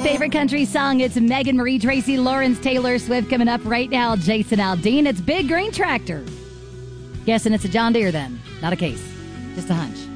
favorite country song. It's Megan Marie, Tracy Lawrence, Taylor Swift coming up right now. Jason Aldean. It's Big Green Tractor. Guessing it's a John Deere then. Not a case. Just a hunch.